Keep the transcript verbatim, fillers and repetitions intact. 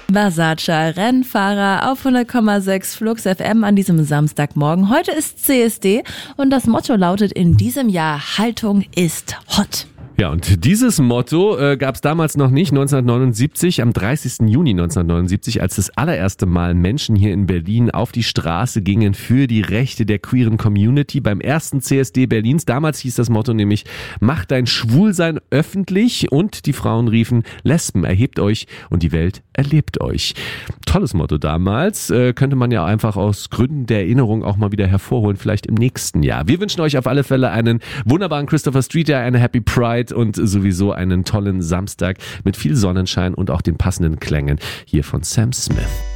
Versace, Rennfahrer auf hundert Komma sechs Flux F M an diesem Samstagmorgen. Heute ist C S D und das Motto lautet in diesem Jahr: Haltung ist hot. Ja, und dieses Motto äh, gab es damals noch nicht, neunzehnhundertneunundsiebzig, am dreißigsten Juni neunzehnhundertneunundsiebzig, als das allererste Mal Menschen hier in Berlin auf die Straße gingen für die Rechte der queeren Community beim ersten C S D Berlins. Damals hieß das Motto nämlich: Macht dein Schwulsein öffentlich, und die Frauen riefen: Lesben, erhebt euch und die Welt erlebt euch. Tolles Motto damals, äh, könnte man ja einfach aus Gründen der Erinnerung auch mal wieder hervorholen, vielleicht im nächsten Jahr. Wir wünschen euch auf alle Fälle einen wunderbaren Christopher Street Day, eine Happy Pride und sowieso einen tollen Samstag mit viel Sonnenschein und auch den passenden Klängen hier von Sam Smith.